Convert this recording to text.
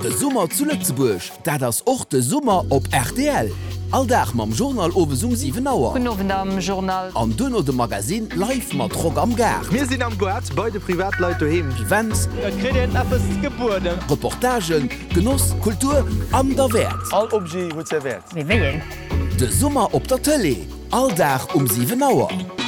De Summer zu Lützeburg, dat ass och de Summer op RTL. Alldach mam Journal owe um 7 Auer. Genowen am Journal. An dënner de Magasin live mat Rock am Gar. Wir sind am Guard bei de Privatleute hin. Events, Geburten. Reportagen, Genuss, Kultur an der Welt. All Obje huet zerwert. Wie wéien? De Summer op der Tele. Alldach um 7 Auer.